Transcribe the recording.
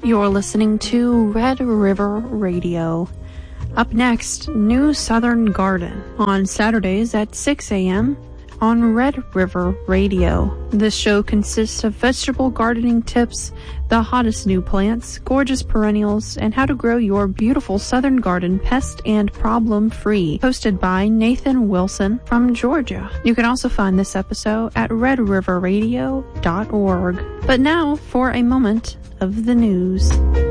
You're listening to Red River Radio. Up next, New Southern Garden on Saturdays at 6 a.m. on Red River Radio. This show consists of vegetable gardening tips, the hottest new plants, gorgeous perennials, and how to grow your beautiful southern garden pest and problem-free. Hosted by Nathan Wilson from Georgia. You can also find this episode at redriverradio.org. But now for a moment of the news.